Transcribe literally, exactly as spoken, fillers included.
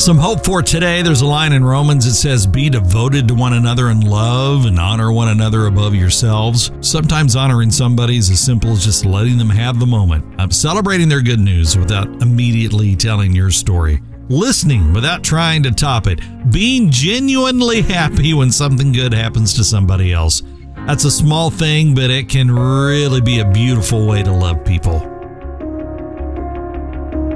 Some hope for today. There's a line in Romans that says, be devoted to one another in love and honor one another above yourselves. Sometimes honoring somebody is as simple as just letting them have the moment. I'm celebrating their good news without immediately telling your story. Listening without trying to top it. Being genuinely happy when something good happens to somebody else. That's a small thing, but it can really be a beautiful way to love people.